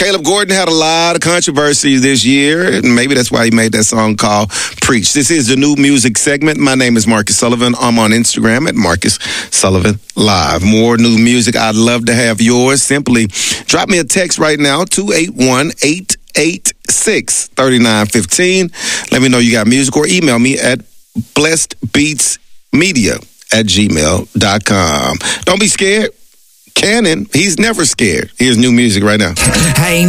Caleb Gordon had a lot of controversy this year, and maybe that's why he made that song called Preach. This is the new music segment. My name is Marcus Sullivan. I'm on Instagram at Marcus Sullivan Live. More new music. I'd love to have yours. Simply drop me a text right now, 281-886-3915. Let me know you got music, or email me at blessedbeatsmedia@gmail.com. Don't be scared. Cannon, he's never scared. Here's new music right now. Hey.